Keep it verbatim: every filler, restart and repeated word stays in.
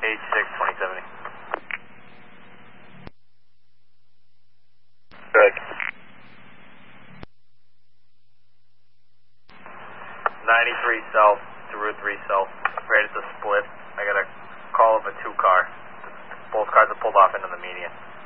H six twenty seventy. Good. ninety-three south to Route three south. Right at the split. I got a call of a two car. Both cars are pulled off into the median.